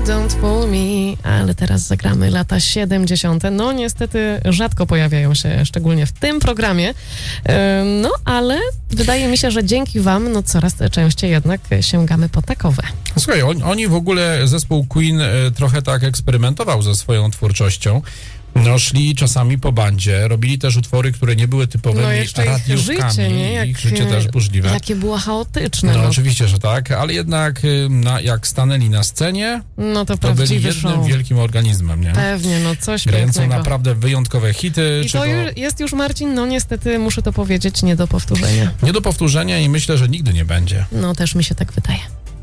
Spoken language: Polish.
Don't Fool Me, ale teraz zagramy lata 70. No niestety rzadko pojawiają się, szczególnie w tym programie, no ale wydaje mi się, że dzięki wam, no coraz częściej jednak sięgamy po takowe. Słuchaj, oni w ogóle, zespół Queen trochę tak eksperymentował ze swoją twórczością. No, szli czasami po bandzie, robili też utwory, które nie były typowymi radiówkami. Życie, nie? Ich życie też burzliwe. Jakie było chaotyczne. No oczywiście, że tak, ale jednak jak stanęli na scenie, no to byli jednym show. Wielkim organizmem, nie? Pewnie, no coś grającą pięknego. naprawdę wyjątkowe hity. I to jest już, Marcin, no niestety muszę to powiedzieć, nie do powtórzenia. Nie do powtórzenia i myślę, że nigdy nie będzie. No też mi się tak wydaje.